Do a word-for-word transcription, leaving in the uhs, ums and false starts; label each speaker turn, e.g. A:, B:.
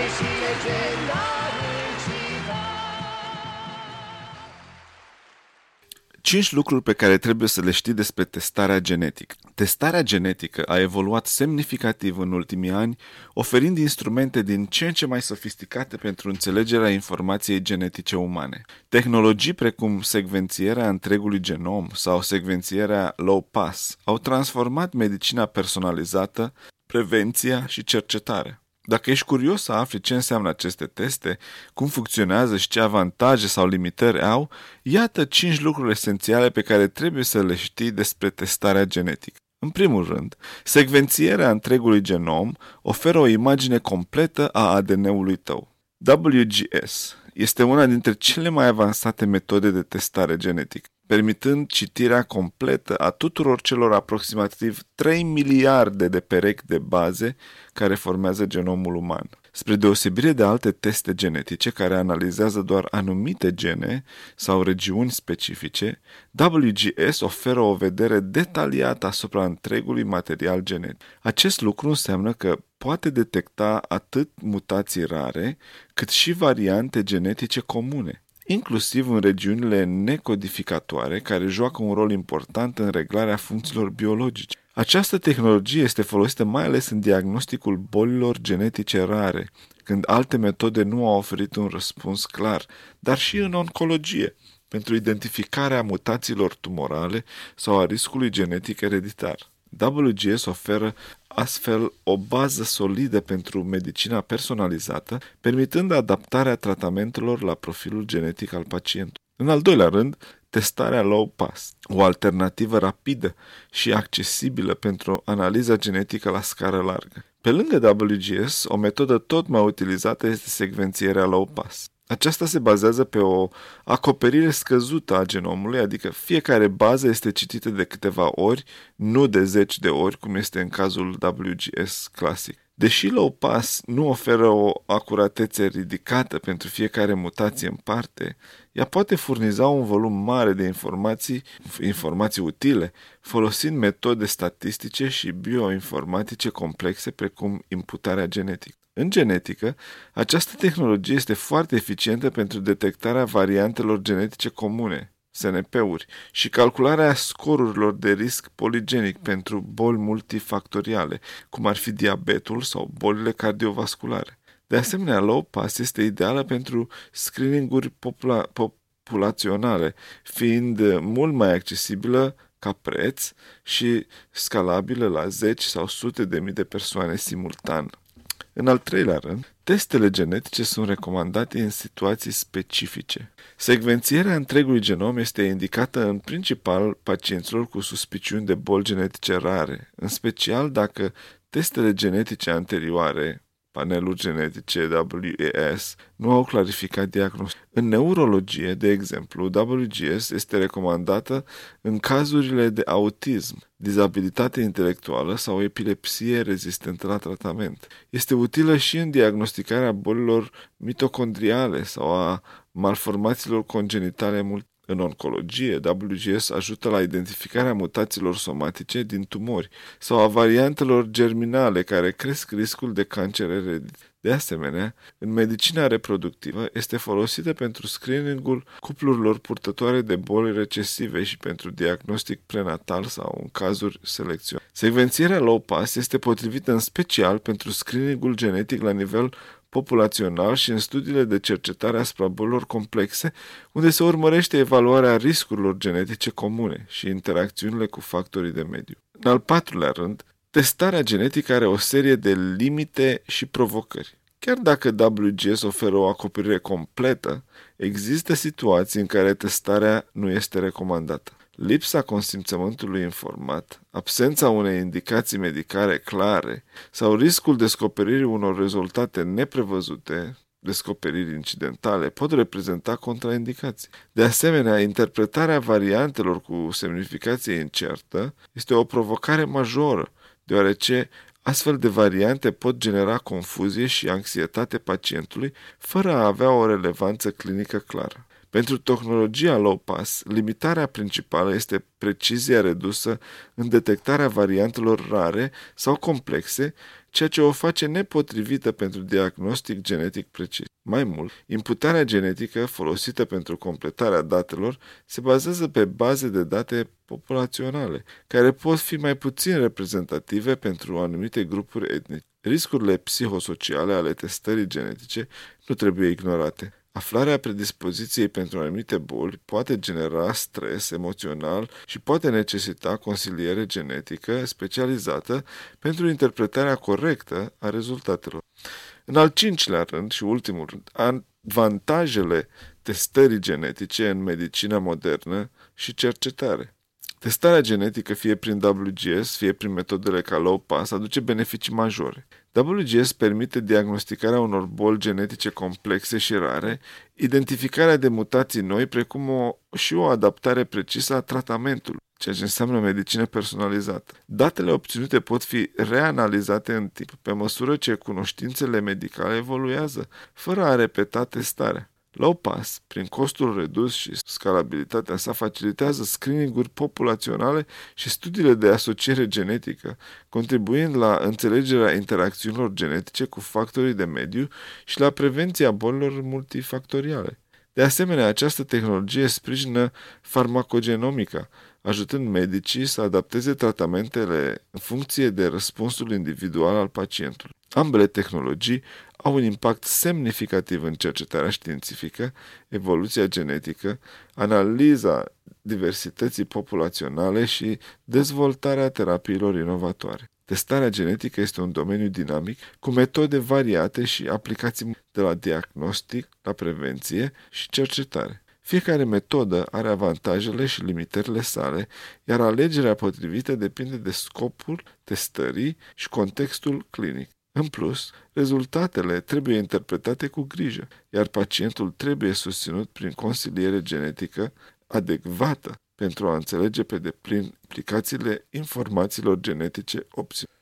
A: și legendarul Civa.
B: Cinci lucruri pe care trebuie să le știi despre testarea genetică. Testarea genetică a evoluat semnificativ în ultimii ani, oferind instrumente din ce în ce mai sofisticate pentru înțelegerea informației genetice umane. Tehnologii precum secvențierea întregului genom sau secvențierea low pass au transformat medicina personalizată, prevenția și cercetarea. Dacă ești curios să afli ce înseamnă aceste teste, cum funcționează și ce avantaje sau limitări au, iată cinci lucruri esențiale pe care trebuie să le știi despre testarea genetică. În primul rând, secvențierea întregului genom oferă o imagine completă a A D N-ului tău. W G S este una dintre cele mai avansate metode de testare genetică, permitând citirea completă a tuturor celor aproximativ trei miliarde de perechi de baze care formează genomul uman. Spre deosebire de alte teste genetice care analizează doar anumite gene sau regiuni specifice, W G S oferă o vedere detaliată asupra întregului material genetic. Acest lucru înseamnă că poate detecta atât mutații rare, cât și variante genetice comune, inclusiv în regiunile necodificatoare care joacă un rol important în reglarea funcțiilor biologice. Această tehnologie este folosită mai ales în diagnosticul bolilor genetice rare, când alte metode nu au oferit un răspuns clar, dar și în oncologie, pentru identificarea mutațiilor tumorale sau a riscului genetic ereditar. W G S oferă astfel o bază solidă pentru medicina personalizată, permitând adaptarea tratamentelor la profilul genetic al pacientului. În al doilea rând, testarea low pass, o alternativă rapidă și accesibilă pentru analiza genetică la scară largă. Pe lângă W G S, o metodă tot mai utilizată este secvențierea low pass. Aceasta se bazează pe o acoperire scăzută a genomului, adică fiecare bază este citită de câteva ori, nu de zeci de ori, cum este în cazul W G S clasic. Deși low pass nu oferă o acuratețe ridicată pentru fiecare mutație în parte, ea poate furniza un volum mare de informații, informații utile, folosind metode statistice și bioinformatice complexe precum imputarea genetică. În genetică, această tehnologie este foarte eficientă pentru detectarea variantelor genetice comune, S N P-uri, și calcularea scorurilor de risc poligenic pentru boli multifactoriale, cum ar fi diabetul sau bolile cardiovasculare. De asemenea, low pass este ideală pentru screening-uri popula- populaționale, fiind mult mai accesibilă ca preț și scalabilă la zeci sau sute de mii de persoane simultan. În al treilea rând, testele genetice sunt recomandate în situații specifice. Secvențierea întregului genom este indicată în principal pacienților cu suspiciuni de boli genetice rare, în special dacă testele genetice anterioare, paneluri genetice W E S, nu au clarificat diagnosticul. În neurologie, de exemplu, W G S este recomandată în cazurile de autism, dizabilitate intelectuală sau epilepsie rezistentă la tratament. Este utilă și în diagnosticarea bolilor mitocondriale sau a malformațiilor congenitale multiple. În oncologie, W G S ajută la identificarea mutațiilor somatice din tumori sau a variantelor germinale care cresc riscul de cancer ereditar. De asemenea, în medicina reproductivă este folosită pentru screeningul cuplurilor purtătoare de boli recesive și pentru diagnostic prenatal sau în cazuri selecționate. Secvențierea low pass este potrivită în special pentru screeningul genetic la nivel populațional și în studiile de cercetare asupra bolilor complexe, unde se urmărește evaluarea riscurilor genetice comune și interacțiunile cu factorii de mediu. În al patrulea rând, testarea genetică are o serie de limite și provocări. Chiar dacă W G S oferă o acoperire completă, există situații în care testarea nu este recomandată. Lipsa consimțământului informat, absența unei indicații medicale clare sau riscul descoperirii unor rezultate neprevăzute, descoperiri incidentale, pot reprezenta contraindicații. De asemenea, interpretarea variantelor cu semnificație incertă este o provocare majoră, deoarece astfel de variante pot genera confuzie și anxietate pacientului fără a avea o relevanță clinică clară. Pentru tehnologia low pass, limitarea principală este precizia redusă în detectarea variantelor rare sau complexe, ceea ce o face nepotrivită pentru diagnostic genetic precis. Mai mult, imputarea genetică folosită pentru completarea datelor se bazează pe baze de date populaționale, care pot fi mai puțin reprezentative pentru anumite grupuri etnice. Riscurile psihosociale ale testării genetice nu trebuie ignorate. Aflarea predispoziției pentru anumite boli poate genera stres emoțional și poate necesita consiliere genetică specializată pentru interpretarea corectă a rezultatelor. În al cincilea rând și ultimul rând, avantajele testării genetice în medicina modernă și cercetare. Testarea genetică, fie prin W G S, fie prin metodele ca low pass, aduce beneficii majore. W G S permite diagnosticarea unor boli genetice complexe și rare, identificarea de mutații noi, precum o, și o adaptare precisă a tratamentului, ceea ce înseamnă medicină personalizată. Datele obținute pot fi reanalizate în timp, pe măsură ce cunoștințele medicale evoluează, fără a repeta testarea. Low pass, prin costul redus și scalabilitatea sa, facilitează screening-uri populaționale și studiile de asociere genetică, contribuind la înțelegerea interacțiunilor genetice cu factorii de mediu și la prevenția bolilor multifactoriale. De asemenea, această tehnologie sprijină farmacogenomica, ajutând medicii să adapteze tratamentele în funcție de răspunsul individual al pacientului. Ambele tehnologii au un impact semnificativ în cercetarea științifică, evoluția genetică, analiza diversității populaționale și dezvoltarea terapiilor inovatoare. Testarea genetică este un domeniu dinamic, cu metode variate și aplicații de la diagnostic la prevenție și cercetare. Fiecare metodă are avantajele și limitările sale, iar alegerea potrivită depinde de scopul testării și contextul clinic. În plus, rezultatele trebuie interpretate cu grijă, iar pacientul trebuie susținut prin consiliere genetică adecvată pentru a înțelege pe deplin implicațiile informațiilor genetice opționale.